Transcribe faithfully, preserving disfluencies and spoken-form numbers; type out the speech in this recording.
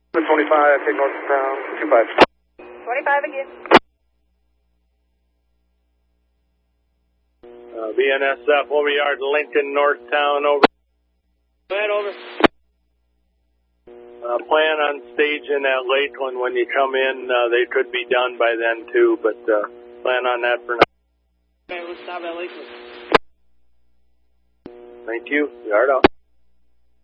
twenty-five, take north of town, two five. twenty-five again. Uh, B N S F, over yard, Lincoln, Northtown, over. Go ahead, over. Uh, plan on staging at Lakeland when you come in. Uh, they could be done by then too, but uh, plan on that for now. Okay, we'll stop at Lakeland. Thank you. Yard out.